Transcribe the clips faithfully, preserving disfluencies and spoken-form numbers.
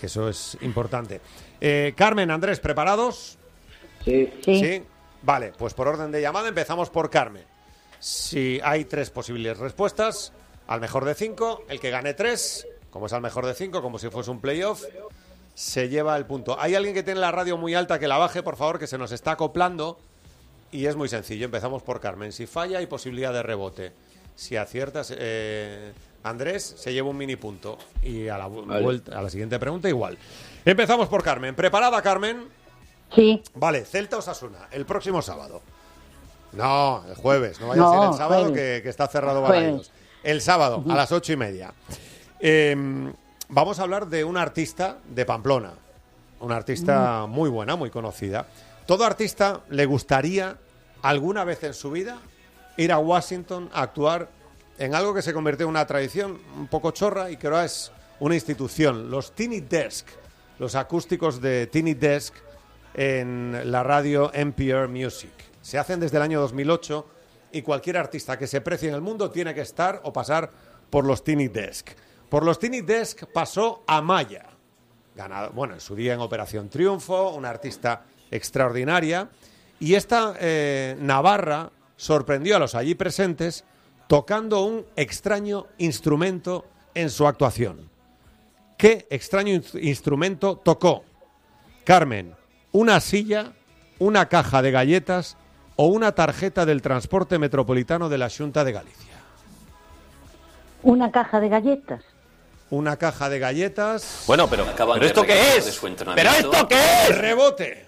que eso es importante. Eh, Carmen, Andrés, ¿preparados? Sí. Sí. Sí. Vale, pues por orden de llamada empezamos por Carmen. Si hay tres posibles respuestas, al mejor de cinco, el que gane tres, como es al mejor de cinco, como si fuese un playoff, se lleva el punto. ¿Hay alguien que tiene la radio muy alta que la baje, por favor, que se nos está acoplando? Y es muy sencillo, empezamos por Carmen. Si falla, hay posibilidad de rebote. Si aciertas, eh, Andrés se lleva un mini punto. Y a la, vale. vuelta, a la siguiente pregunta igual. Empezamos por Carmen. ¿Preparada, Carmen? Sí. Vale, Celta Osasuna, el próximo sábado. No, el jueves, no vaya No, a ser el sábado que, que está cerrado Balaidos. El sábado, a las ocho y media. Eh, vamos a hablar de una artista de Pamplona. Una artista muy buena, muy conocida. Todo artista le gustaría alguna vez en su vida ir a Washington a actuar en algo que se convirtió en una tradición un poco chorra y que ahora es una institución. Los Tiny Desk, los acústicos de Tiny Desk en la radio N P R Music. Se hacen desde el año dos mil ocho y cualquier artista que se precie en el mundo tiene que estar o pasar por los Tiny Desk. Por los Tiny Desk pasó Amaya, ganado, bueno, en su día en Operación Triunfo, una artista extraordinaria, y esta eh, navarra sorprendió a los allí presentes tocando un extraño instrumento en su actuación. ¿Qué extraño in- instrumento tocó? Carmen, ¿una silla, una caja de galletas o una tarjeta del transporte metropolitano de la Xunta de Galicia? Una caja de galletas. Una caja de galletas. Bueno, pero, Acaban ¿pero de esto qué regresar es? de su ¿Pero entrenamiento. esto qué es? ¡Rebote!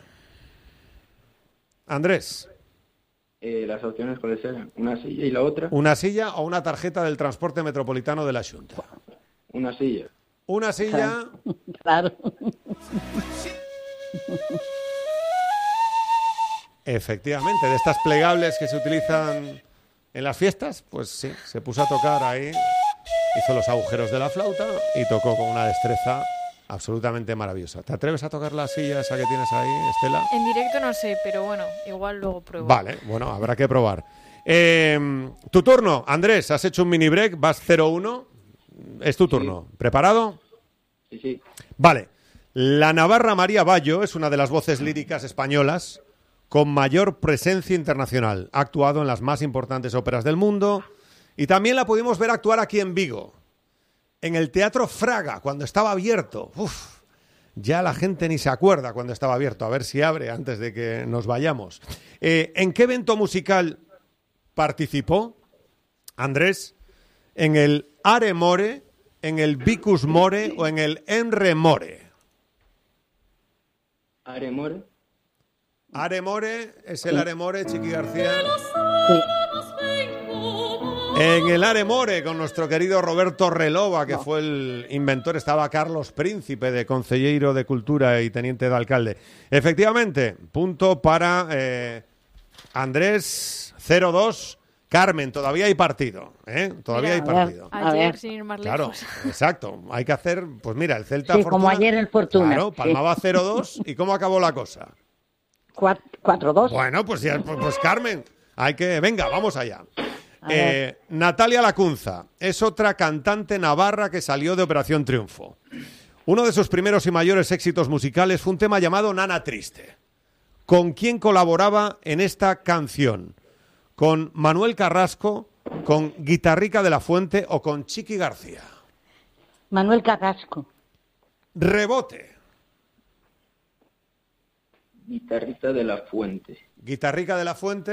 Andrés, Eh, las opciones cuáles eran, una silla y la otra, ¿una silla o una tarjeta del transporte metropolitano de la Xunta? una silla. Una silla. Claro. Efectivamente, de estas plegables que se utilizan en las fiestas, pues sí, se puso a tocar ahí, hizo los agujeros de la flauta y tocó con una destreza absolutamente maravillosa. ¿Te atreves a tocar la silla esa que tienes ahí, Estela? En directo no sé, pero bueno, igual luego pruebo. Vale, bueno, habrá que probar. Eh, tu turno, Andrés, has hecho un mini break, vas cero uno, es tu turno. ¿Preparado? Sí, sí. Vale. La navarra María Bayo es una de las voces líricas españolas con mayor presencia internacional. Ha actuado en las más importantes óperas del mundo y también la pudimos ver actuar aquí en Vigo, en el Teatro Fraga, cuando estaba abierto. Uf, ya la gente ni se acuerda cuando estaba abierto. A ver si abre antes de que nos vayamos. Eh, ¿En qué evento musical participó, Andrés? ¿En el Are More, en el Vicus More o en el Enre More? Aremore. Are More, es el Are More, Chiqui García. Sí. En el Are More, con nuestro querido Roberto Relova, que fue el inventor, estaba Carlos Príncipe, de Concelleiro de Cultura y Teniente de Alcalde. Efectivamente, punto para eh, Andrés, cero dos. Carmen, todavía hay partido, ¿eh? Todavía Mira, hay partido. A Ayer, ver. sin ir más Claro, lejos. exacto. Hay que hacer, pues mira, el Celta Sí, Fortuna. como ayer el Fortuna. Claro, Sí. palmaba cero dos. ¿Y cómo acabó la cosa? cuatro dos. Bueno, pues ya, pues, pues Carmen, hay que, venga, vamos allá. A Eh, ver. Natalia Lacunza es otra cantante navarra que salió de Operación Triunfo. Uno de sus primeros y mayores éxitos musicales fue un tema llamado Nana Triste. ¿Con quién colaboraba en esta canción? ¿Con Manuel Carrasco, con Guitarrica de la Fuente o con Chiqui García? Manuel Carrasco. Rebote. Guitarrita de la Fuente. Guitarrica de la Fuente.